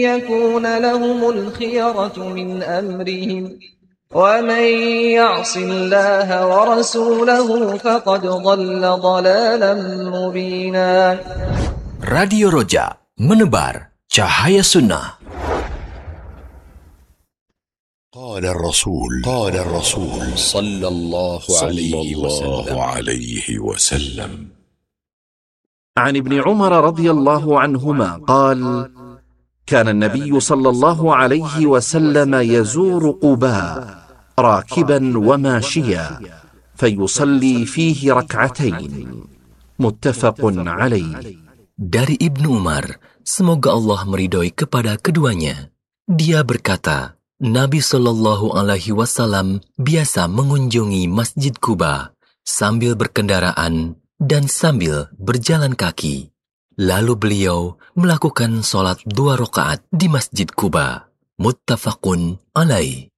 يكون لهم الخيرة من أمرهم ومن يعص الله ورسوله فقد ضل ضلالا مبينا. Radio Roja, menebar cahaya sunnah. قال الرسول صلى الله عليه وسلم. عن ابن عمر رضي الله عنهما قال: كان النبي صلى الله عليه وسلم يزور قباء راكبا وماشيا فيصلي فيه ركعتين. متفق عليه. Dari Ibnu Umar, semoga Allah meridhoi kepada keduanya. Dia berkata, Nabi Shallallahu Alaihi Wasallam biasa mengunjungi Masjid Quba sambil berkendaraan dan sambil berjalan kaki. Lalu beliau melakukan sholat 2 rakaat di Masjid Quba. Muttafaqun alaih.